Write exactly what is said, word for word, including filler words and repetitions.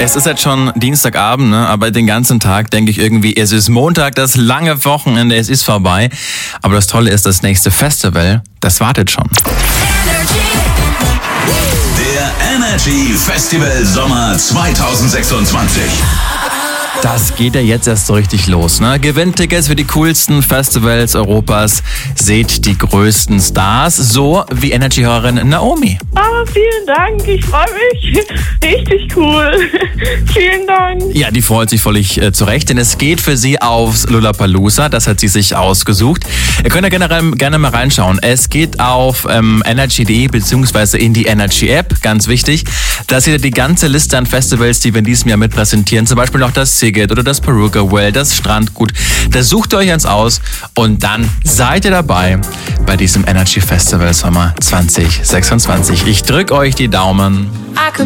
Es ist jetzt schon Dienstagabend, ne? Aber den ganzen Tag denke ich irgendwie, es ist Montag, das lange Wochenende, es ist vorbei. Aber das Tolle ist, das nächste Festival, das wartet schon. Der Energy Festival Sommer zwanzig sechsundzwanzig. Das geht ja jetzt erst so richtig los, ne? Gewinnt Tickets für die coolsten Festivals Europas, seht die größten Stars, so wie Energy-Hörerin Naomi. Ah, vielen Dank, ich freue mich. Richtig cool. Vielen Dank. Ja, die freut sich völlig äh, zurecht, denn es geht für sie aufs Lollapalooza, das hat sie sich ausgesucht. Ihr könnt ja generell gerne mal reinschauen. Es geht auf ähm, energy punkt de beziehungsweise in die Energy-App, ganz wichtig. Da seht ihr die ganze Liste an Festivals, die wir in diesem Jahr mit präsentieren, zum Beispiel auch das Siget oder das Peruka Well, das Strandgut. Da sucht ihr euch eins aus und dann seid ihr dabei bei diesem Energy Festival Sommer zwanzig sechsundzwanzig. Ich drücke euch die Daumen.